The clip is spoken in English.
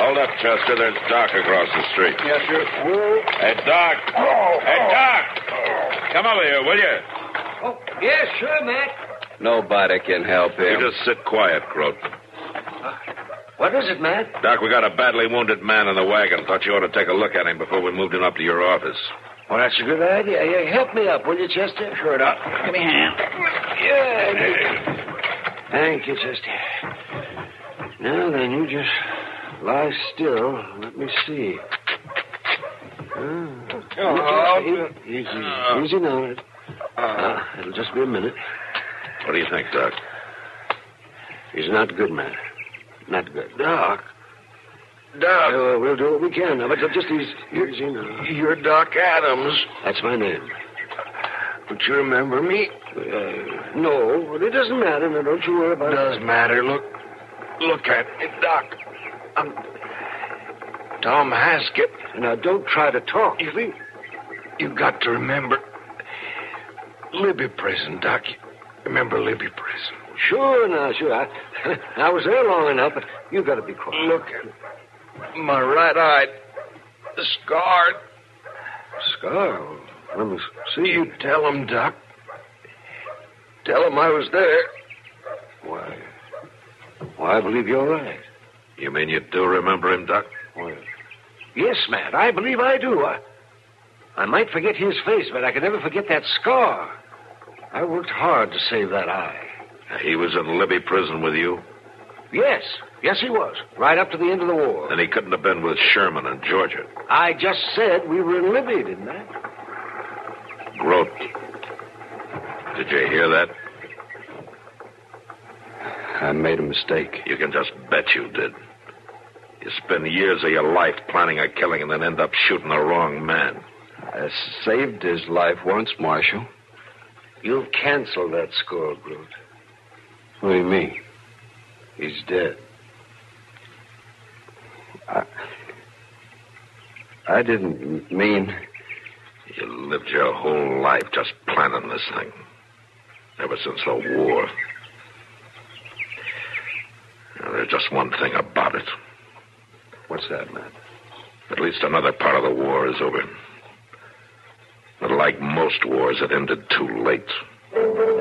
Hold up, Chester. There's Doc across the street. Yes, sir. Whoa. Hey, Doc. Hey, Doc. Come over here, will you? Oh, yes, sure, Matt. Nobody can help him. You just sit quiet, Grote. What is it, Matt? Doc, we got a badly wounded man in the wagon. Thought you ought to take a look at him before we moved him up to your office. Well, that's a good idea. Yeah, help me up, will you, Chester? Sure, Doc. Give me a hand. Yeah. Thank you, Chester. Now then, you just lie still. Let me see. Easy now. It'll just be a minute. What do you think, Doc? He's not good, man. Not good. Doc. We'll do what we can. But just easy now. You're Doc Adams. That's my name. Don't you remember me? No, it doesn't matter. Now, don't you worry about it. Does matter. Look at me, Doc. I'm Tom Haskett. Now, don't try to talk. You got to remember Libby Prison, Doc. Remember Libby Prison? Sure. I was there long enough, but you got to be quiet. Look at my right eye. Scarred. Scar? Let me see. You tell him, Doc. Tell him I was there. Why, I believe you're right. You mean you do remember him, Doc? Well, yes, Matt, I believe I do. I might forget his face, but I can never forget that scar. I worked hard to save that eye. He was in Libby Prison with you? Yes, he was. Right up to the end of the war. And he couldn't have been with Sherman in Georgia. I just said we were in Libby, didn't I? Grote, did you hear that? I made a mistake. You can just bet you did. You spend years of your life planning a killing and then end up shooting the wrong man. I saved his life once, Marshal. You've canceled that score, Grote. What do you mean? He's dead. I didn't mean... You lived your whole life just planning this thing. Ever since the war. Now, there's just one thing about it. What's that, man? At least another part of the war is over. But like most wars, it ended too late.